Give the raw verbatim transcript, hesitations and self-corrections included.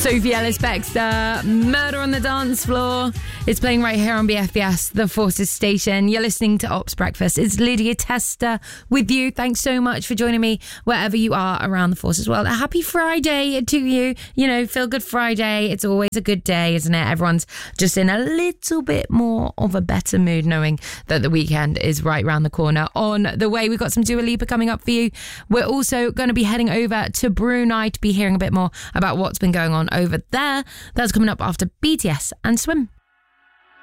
Sophie Ellis-Bextor, Murder on the Dance Floor. It's playing right here on B F B S, the Forces station. You're listening to Ops Breakfast. It's Lydia Tester with you. Thanks so much for joining me wherever you are around the Forces world. A happy Friday to you. You know, feel good Friday. It's always a good day, isn't it? Everyone's just in a little bit more of a better mood knowing that the weekend is right round the corner. On the way, we've got some Dua Lipa coming up for you. We're also going to be heading over to Brunei to be hearing a bit more about what's been going on over there. That's coming up after B T S and Swim.